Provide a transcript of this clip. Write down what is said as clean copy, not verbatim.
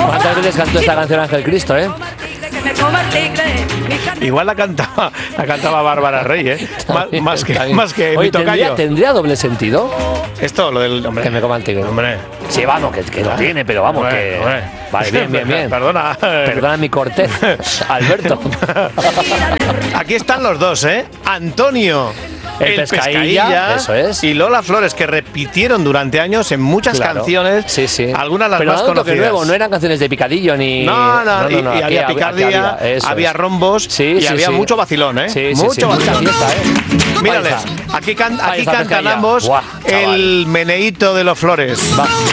¿Cuántas veces cantó esta canción Ángel Cristo, Igual la cantaba Bárbara Rey, más que Oye, mi tocayo. ¿tendría doble sentido? Esto, lo del hombre. Que me coma el tigre. Hombre. Sí, vamos, que lo tiene, pero vamos, que... Vale, bien. Perdona mi cortez, Alberto. Aquí están los dos, Antonio, el Pescailla, eso es. Y Lola Flores, que repitieron durante años en muchas canciones. Sí. Algunas las pero más conocidas. Nuevo, no eran canciones de picadillo ni... No, y había picardía, había rombos y había mucho vacilón, mucho vacilón. Mucha fiesta, Mírales, aquí cantan ambos el meneíto de los Flores.